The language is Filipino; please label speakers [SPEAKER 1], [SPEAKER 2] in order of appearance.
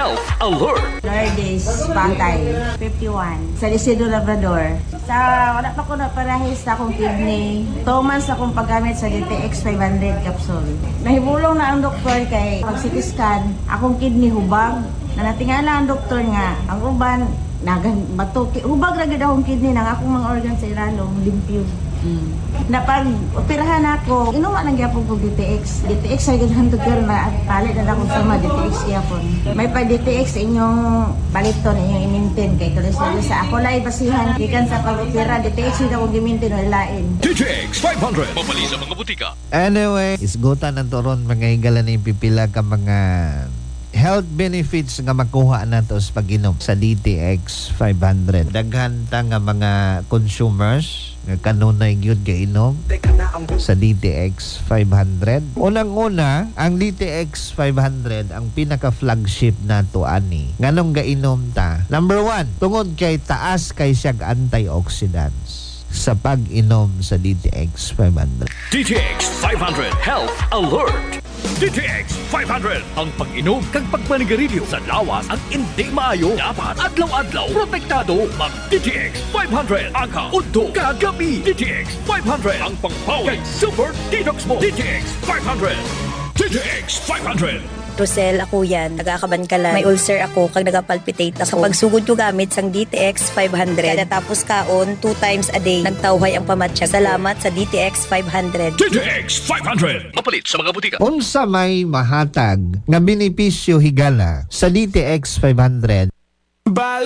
[SPEAKER 1] Health Alert.
[SPEAKER 2] Lourdes Pantay, 51. Sa Isidro Labrador. Sa wala pa ko na parahis sa akong kidney. 2 months akong paggamit sa DTX 500 capsule. Nahibulong na ang doktor kay pag-CT scan, akong kidney hubag. Natingala ang doktor nga, ang uban, bato, hubag na gid akong kidney ng akong mga organ sa ilalong, limpyo. Napag-operahan ako, inuman ang gyapon ko DTX. DTX ay ganito karon na palit na akong sama DTX gyapon. May pa DTX inyong paliton inyong i-maintain kay tuloy sa ako lay basihan gikan sa pag-opera DTX ida ko gi-maintain wala lain.
[SPEAKER 1] DTX 500 mabali sa mga butika.
[SPEAKER 3] Anyway, isgutan ang turon mga higala na pipila ka mga health benefits nga makuha nato sa pag-inom sa DTX 500. Daghan ta nga mga consumers nga kanunay gyud gainom sa DTX 500. Unang-una, ang DTX 500 ang pinaka-flagship nato ani. Nganong gainom ta? Number 1, tungod kay taas kay siyag antioxidants sa pag-inom sa DTX 500.
[SPEAKER 1] DTX 500 Health Alert. DTX 500 ang pag-inom kag pagpanigarilyo sa lawas ang hindi maayo. Dapat adlaw-adlaw protektado. Mag DTX 500 aga udto kagabi. DTX 500 ang pang-power kay Super Detox mo. DTX 500. DTX 500.
[SPEAKER 4] Rosel, ako yan. Nagakabankalan. May ulcer ako kag nagapalpitate ako. Sa pagsugod ko gamit sang DTX 500. Kada tapos kaon, 2 times a day. Nagtawhay ang pamatsyag. Salamat sa DTX 500.
[SPEAKER 1] DTX 500 mapalit sa mga butika.
[SPEAKER 3] Unsa may mahatag nga benepisyo higala sa DTX 500